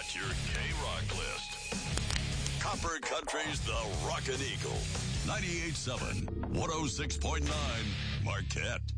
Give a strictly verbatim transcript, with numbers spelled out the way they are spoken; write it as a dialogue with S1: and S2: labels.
S1: It's your K-Rock list. Copper Country's The Rockin' Eagle. ninety-eight point seven, one oh six point nine, Marquette.